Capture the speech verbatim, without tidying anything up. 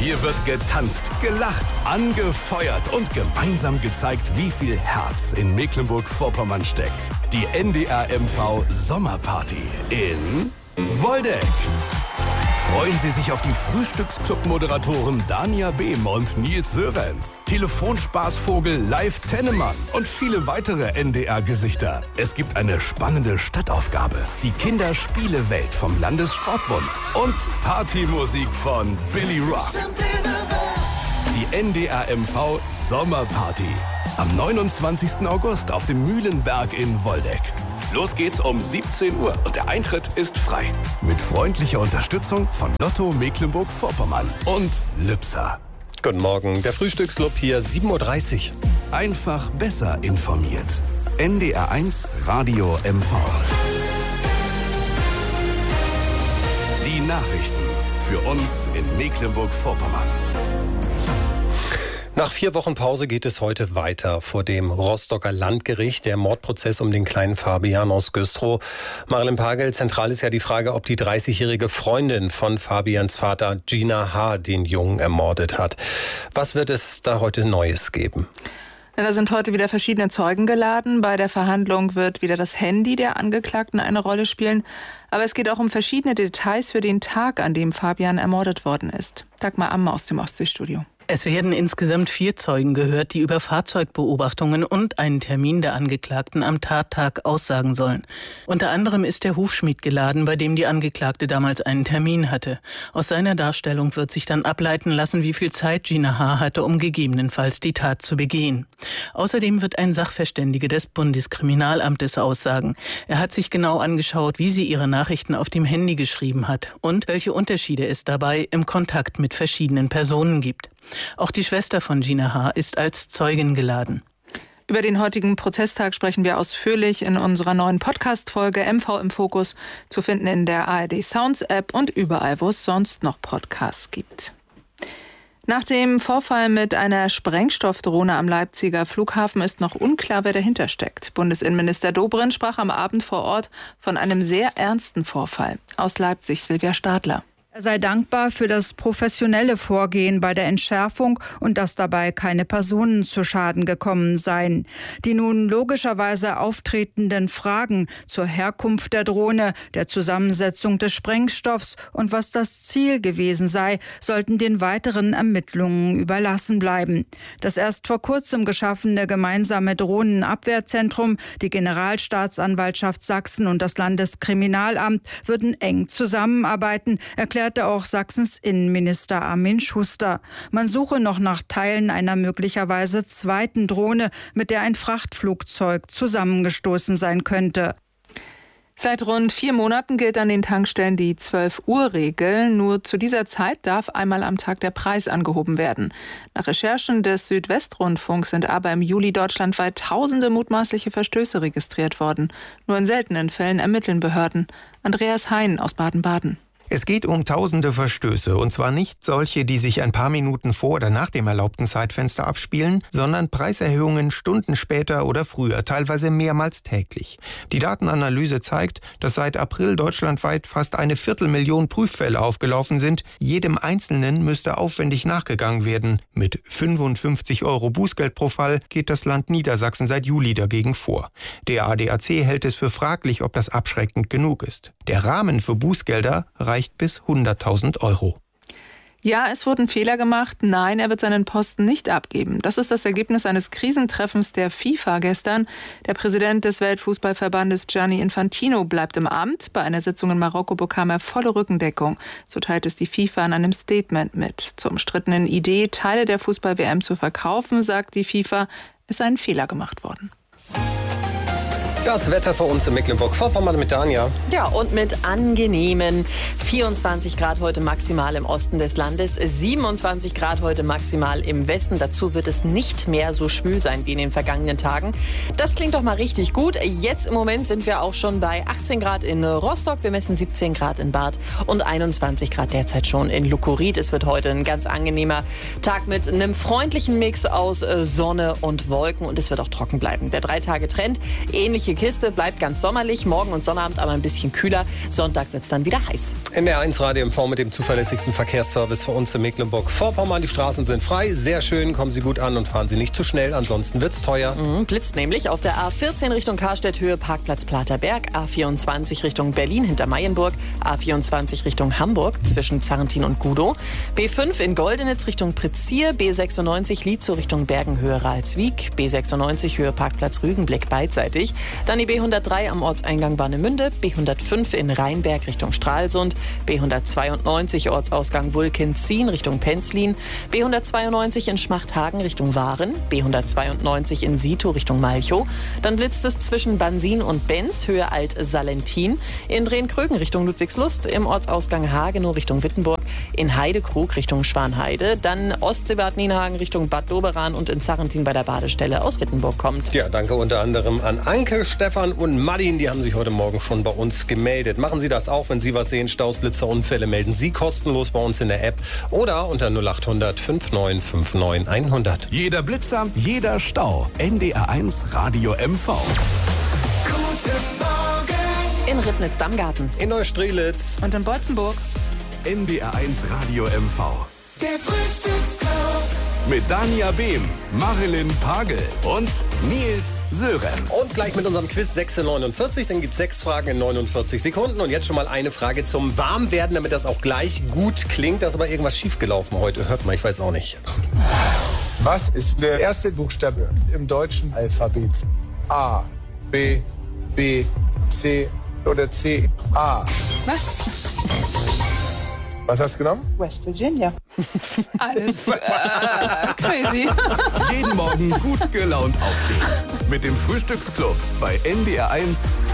Hier wird getanzt, gelacht, angefeuert und gemeinsam gezeigt, wie viel Herz in Mecklenburg-Vorpommern steckt. Die N D R M V Sommerparty in Woldeck. Freuen Sie sich auf die Frühstücksclub-Moderatoren Dania Behm und Nils Sörenz, Telefonspaßvogel Live Tennemann und viele weitere N D R-Gesichter. Es gibt eine spannende Stadtaufgabe, die Kinderspielewelt vom Landessportbund und Partymusik von Billy Rock. Die N D R M V Sommerparty am neunundzwanzigsten August auf dem Mühlenberg in Woldeck. Los geht's um siebzehn Uhr und der Eintritt ist frei. Mit freundlicher Unterstützung von Lotto Mecklenburg-Vorpommern und Lübser. Guten Morgen, der Frühstücksclub hier, sieben Uhr dreißig. Einfach besser informiert. N D R eins Radio M V. Die Nachrichten für uns in Mecklenburg-Vorpommern. Nach vier Wochen Pause geht es heute weiter vor dem Rostocker Landgericht, der Mordprozess um den kleinen Fabian aus Güstrow. Marilyn Pagel, zentral ist ja die Frage, ob die dreißigjährige Freundin von Fabians Vater, Gina H., den Jungen ermordet hat. Was wird es da heute Neues geben? Da sind heute wieder verschiedene Zeugen geladen. Bei der Verhandlung wird wieder das Handy der Angeklagten eine Rolle spielen. Aber es geht auch um verschiedene Details für den Tag, an dem Fabian ermordet worden ist. Dagmar Amm aus dem Ostseestudio. Es werden insgesamt vier Zeugen gehört, die über Fahrzeugbeobachtungen und einen Termin der Angeklagten am Tattag aussagen sollen. Unter anderem ist der Hufschmied geladen, bei dem die Angeklagte damals einen Termin hatte. Aus seiner Darstellung wird sich dann ableiten lassen, wie viel Zeit Gina H. hatte, um gegebenenfalls die Tat zu begehen. Außerdem wird ein Sachverständiger des Bundeskriminalamtes aussagen. Er hat sich genau angeschaut, wie sie ihre Nachrichten auf dem Handy geschrieben hat und welche Unterschiede es dabei im Kontakt mit verschiedenen Personen gibt. Auch die Schwester von Gina H. ist als Zeugin geladen. Über den heutigen Prozesstag sprechen wir ausführlich in unserer neuen Podcast-Folge M V im Fokus, zu finden in der A R D Sounds App und überall, wo es sonst noch Podcasts gibt. Nach dem Vorfall mit einer Sprengstoffdrohne am Leipziger Flughafen ist noch unklar, wer dahinter steckt. Bundesinnenminister Dobrindt sprach am Abend vor Ort von einem sehr ernsten Vorfall. Aus Leipzig Silvia Stadler. Er sei dankbar für das professionelle Vorgehen bei der Entschärfung und dass dabei keine Personen zu Schaden gekommen seien. Die nun logischerweise auftretenden Fragen zur Herkunft der Drohne, der Zusammensetzung des Sprengstoffs und was das Ziel gewesen sei, sollten den weiteren Ermittlungen überlassen bleiben. Das erst vor kurzem geschaffene gemeinsame Drohnenabwehrzentrum, die Generalstaatsanwaltschaft Sachsen und das Landeskriminalamt würden eng zusammenarbeiten, erklärt auch Sachsens Innenminister Armin Schuster. Man suche noch nach Teilen einer möglicherweise zweiten Drohne, mit der ein Frachtflugzeug zusammengestoßen sein könnte. Seit rund vier Monaten gilt an den Tankstellen die zwölf Uhr Regel. Nur zu dieser Zeit darf einmal am Tag der Preis angehoben werden. Nach Recherchen des Südwestrundfunks sind aber im Juli deutschlandweit tausende mutmaßliche Verstöße registriert worden. Nur in seltenen Fällen ermitteln Behörden. Andreas Hein aus Baden-Baden. Es geht um tausende Verstöße, und zwar nicht solche, die sich ein paar Minuten vor oder nach dem erlaubten Zeitfenster abspielen, sondern Preiserhöhungen Stunden später oder früher, teilweise mehrmals täglich. Die Datenanalyse zeigt, dass seit April deutschlandweit fast eine Viertelmillion Prüffälle aufgelaufen sind. Jedem Einzelnen müsste aufwendig nachgegangen werden. Mit fünfundfünfzig Euro Bußgeld pro Fall geht das Land Niedersachsen seit Juli dagegen vor. Der A D A C hält es für fraglich, ob das abschreckend genug ist. Der Rahmen für Bußgelder reicht bis hunderttausend Euro. Ja, es wurden Fehler gemacht. Nein, er wird seinen Posten nicht abgeben. Das ist das Ergebnis eines Krisentreffens der FIFA gestern. Der Präsident des Weltfußballverbandes Gianni Infantino bleibt im Amt. Bei einer Sitzung in Marokko bekam er volle Rückendeckung. So teilt es die FIFA in einem Statement mit. Zur umstrittenen Idee, Teile der Fußball-W M zu verkaufen, sagt die FIFA, ist ein Fehler gemacht worden. Das Wetter für uns in Mecklenburg-Vorpommern mit Dania. Ja, und mit angenehmen vierundzwanzig Grad heute maximal im Osten des Landes, siebenundzwanzig Grad heute maximal im Westen. Dazu wird es nicht mehr so schwül sein wie in den vergangenen Tagen. Das klingt doch mal richtig gut. Jetzt im Moment sind wir auch schon bei achtzehn Grad in Rostock. Wir messen siebzehn Grad in Barth und einundzwanzig Grad derzeit schon in Lukorit. Es wird heute ein ganz angenehmer Tag mit einem freundlichen Mix aus Sonne und Wolken und es wird auch trocken bleiben. Der Drei-Tage-Trend, ähnliche Kiste, bleibt ganz sommerlich. Morgen und Sonnabend aber ein bisschen kühler. Sonntag wird es dann wieder heiß. N D R eins Radio M V mit dem zuverlässigsten Verkehrsservice für uns in Mecklenburg-Vorpommern. Die Straßen sind frei, sehr schön, kommen Sie gut an und fahren Sie nicht zu schnell, ansonsten wird's teuer. Mhm, blitzt nämlich auf der A vierzehn Richtung Karstedt, Höhe Parkplatz Platerberg, A vierundzwanzig Richtung Berlin hinter Mayenburg, A vierundzwanzig Richtung Hamburg zwischen Zarrentin und Gudow, B fünf in Goldenitz Richtung Prizier, B sechsundneunzig Lietzow Richtung Bergen-Höhe Ralswiek, B sechsundneunzig Höhe Parkplatz Rügenblick beidseitig, dann die B hundertdrei am Ortseingang Warnemünde, B hundertfünf in Rheinberg Richtung Stralsund, B hundertzweiundneunzig Ortsausgang Wulkenzien Richtung Penzlin, B hundertzweiundneunzig in Schmachthagen Richtung Waren, B hundertzweiundneunzig in Sito Richtung Malchow, dann blitzt es zwischen Bansin und Benz, Höhe Alt-Salentin, in Drehn-Krögen Richtung Ludwigslust, im Ortsausgang Hagenow Richtung Wittenburg, in Heidekrug Richtung Schwanheide, dann Ostseebad Nienhagen Richtung Bad Doberan und in Zarrentin bei der Badestelle aus Wittenburg kommt. Ja, danke unter anderem an Anke, Stefan und Madin, die haben sich heute Morgen schon bei uns gemeldet. Machen Sie das auch, wenn Sie was sehen, Staus, Blitzer, Unfälle, melden Sie kostenlos bei uns in der App oder unter null acht hundert neunundfünfzig neunundfünfzig hundert. Jeder Blitzer, jeder Stau. N D R eins Radio M V. Guten Morgen. In Ribnitz-Dammgarten. In Neustrelitz. Und in Bolzenburg. N D R eins Radio M V. Der Frühstücksclub. Mit Dania Behm, Marilyn Pagel und Nils Sörenz. Und gleich mit unserem Quiz sechs Uhr neunundvierzig. Dann gibt es sechs Fragen in neunundvierzig Sekunden. Und jetzt schon mal eine Frage zum Warmwerden, damit das auch gleich gut klingt. Da ist aber irgendwas schiefgelaufen heute. Hört mal, ich weiß auch nicht. Was ist der erste Buchstabe im deutschen Alphabet? A, B, B, C oder C? A. Was? Was hast du genommen? West Virginia. Alles äh, crazy. Jeden Morgen gut gelaunt aufstehen. Mit dem Frühstücksclub bei N D R eins